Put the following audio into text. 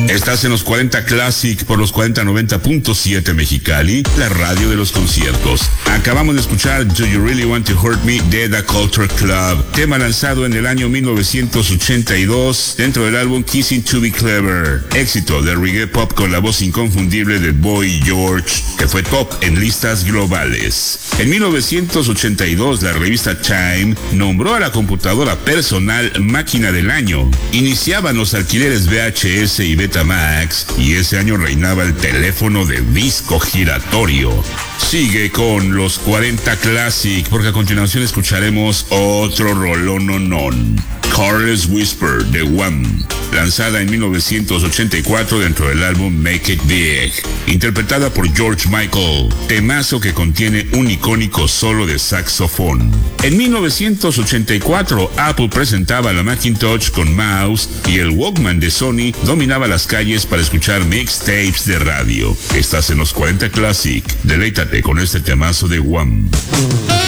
Estás en los 40 Classic por los 4090.7 Mexicali, la radio de los conciertos. Acabamos de escuchar Do You Really Want to Hurt Me de The Culture Club, tema lanzado en el año 1982 dentro del álbum Kissing to Be Clever, éxito de reggae pop con la voz inconfundible de Boy George, que fue top en listas globales. En 1982, la revista Time nombró a la computadora personal máquina del año. Iniciaban los alquileres VHS y Betamax, y ese año reinaba el teléfono de disco giratorio. Sigue con los 40 Classic, porque a continuación escucharemos otro rolón. Careless Whisper de Wham, lanzada en 1984 dentro del álbum Make It Big, interpretada por George Michael, temazo que contiene un icónico solo de saxofón. En 1984, Apple presentaba la Macintosh con mouse y el Walkman de Sony dominaba las calles para escuchar mixtapes de radio. Estás en los 40 Classic, deleítate con este temazo de Wham.